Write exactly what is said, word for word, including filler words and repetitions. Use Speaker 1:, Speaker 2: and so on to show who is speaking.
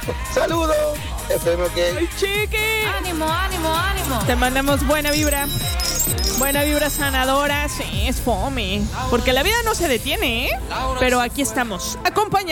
Speaker 1: Saludos. F M que.
Speaker 2: Chiqui.
Speaker 3: Ánimo, ánimo, ánimo.
Speaker 2: Te mandamos buena vibra. Buena vibra sanadora. Sí, es fome. Porque la vida no se detiene, ¿eh? Pero aquí estamos. Acompaña.